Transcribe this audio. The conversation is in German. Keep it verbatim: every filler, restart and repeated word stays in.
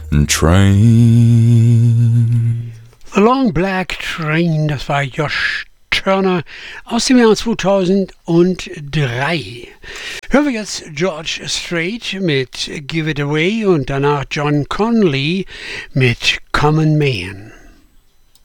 Train. The Long Black Train, das war Josh Turner aus dem Jahr zweitausenddrei. Hören wir jetzt George Strait mit Give It Away und danach John Conley mit Common Man.